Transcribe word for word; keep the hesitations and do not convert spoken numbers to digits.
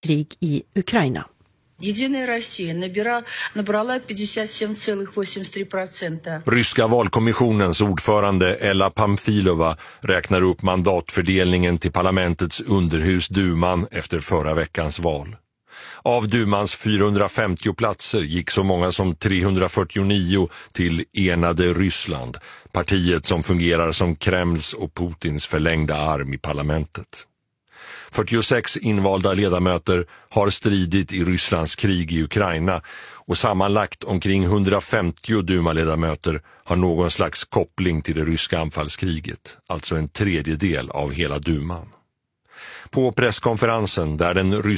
krig i Ukraina. Единая Россия набира, набрала пятьдесят семь целых восемьдесят три процента. Ryska valkommissionens ordförande Ella Pamfilova räknar upp mandatfördelningen till parlamentets underhus Duman efter förra veckans val. Av Dumans fyrahundrafemtio platser gick så många som trehundrafyrtionio till Enade Ryssland, partiet som fungerar som Kremls och Putins förlängda arm i parlamentet. fyrtiosex invalda ledamöter har stridit i Rysslands krig i Ukraina och sammanlagt omkring hundrafemtio Duma-ledamöter har någon slags koppling till det ryska anfallskriget, alltså en tredjedel av hela Duman. På presskonferensen där den ryska